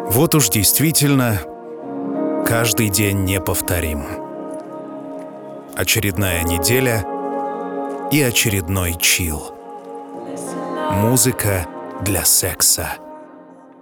Вот уж действительно, каждый день неповторим. Очередная неделя и очередной чил. Музыка для секса.